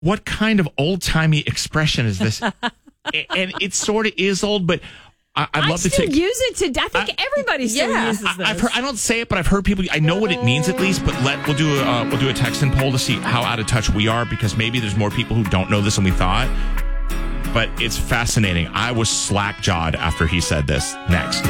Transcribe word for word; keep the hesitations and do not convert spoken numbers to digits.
what kind of old-timey expression is this? And it sort of is old, but I, I'd love I to take. still use it to. I think I, everybody still yeah, uses this. I, I've heard, I don't say it, but I've heard people. I know what it means at least. But let we'll do a uh, we'll do a text and poll to see how out of touch we are, because maybe there's more people who don't know this than we thought. But it's fascinating. I was slack jawed after he said this. Next.